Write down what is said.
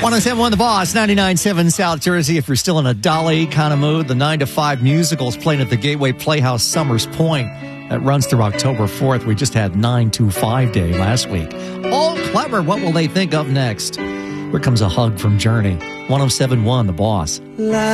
107.1 The Boss, 99.7 South Jersey. If you're still in a Dolly kind of mood, the 9 to 5 musical is playing at the Gateway Playhouse Summers Point. That runs through October 4th. We just had 925 Day last week. All clever. What will they think of next? Here comes a hug from Journey. 107.1 The Boss.